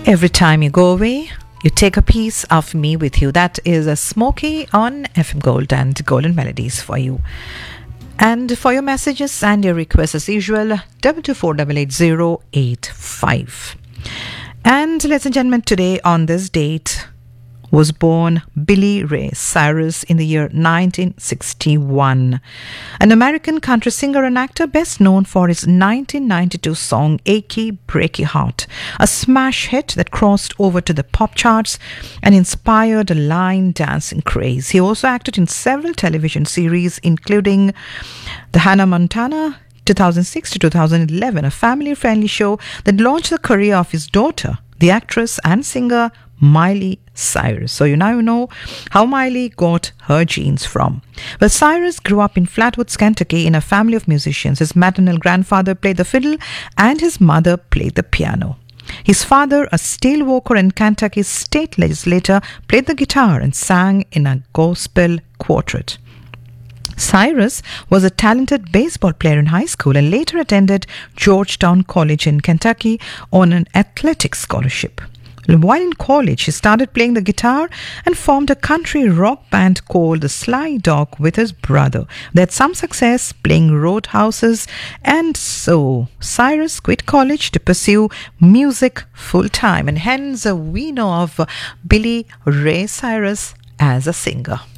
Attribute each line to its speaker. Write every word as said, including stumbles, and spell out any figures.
Speaker 1: Every time you go away, you take a piece of me with you. That is a Smokey on F M Gold and Golden Melodies for you. And for your messages and your requests as usual, double two four eight eight zero eight five. And ladies and gentlemen, today on this date was born Billy Ray Cyrus in the year nineteen sixty-one. An American country singer and actor best known for his nineteen ninety-two song Achy Breaky Heart, a smash hit that crossed over to the pop charts and inspired a line dancing craze. He also acted in several television series including The Hannah Montana two thousand six to two thousand eleven, a family-friendly show that launched the career of his daughter, the actress and singer Miley Cyrus. So you now know how Miley got her genes from. Well, Cyrus grew up in Flatwoods, Kentucky in a family of musicians. His maternal grandfather played the fiddle and his mother played the piano. His father, a steel worker in Kentucky's state legislature, played the guitar and sang in a gospel quartet. Cyrus was a talented baseball player in high school and later attended Georgetown College in Kentucky on an athletic scholarship. While in college, he started playing the guitar and formed a country rock band called the Sly Dog with his brother. They had some success playing roadhouses, and so Cyrus quit college to pursue music full-time, and hence uh, we know of uh, Billy Ray Cyrus as a singer.